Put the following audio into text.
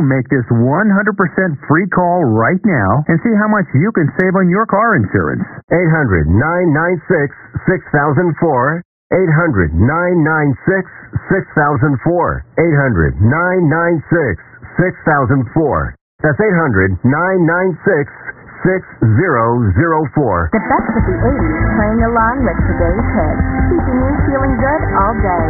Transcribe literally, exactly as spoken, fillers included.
Make this one hundred percent free call right now and see how much you can save on your car insurance. eight hundred, nine nine six, six thousand four. eight hundred, nine nine six, six thousand four. eight hundred, nine nine six, six thousand four. That's eight hundred, nine nine six, six thousand four. The best of the eighties playing along with today's hits, keeping you feeling good all day.